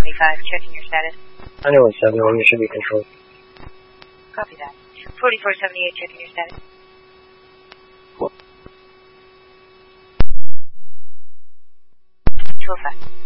checking your status. 9171, you should be controlled. Copy that. 4478, checking your status. What? 205.